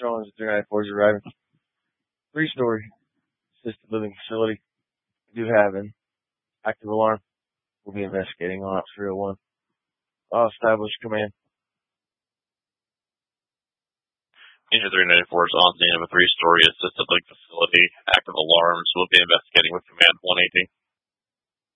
Strong's 394 is arriving. 3-story assisted living facility. We do have an active alarm. We'll be investigating on Ops 301. I'll establish command. Danger 394 is on scene of a 3-story assisted living facility. Active alarms. We'll be investigating with command 118.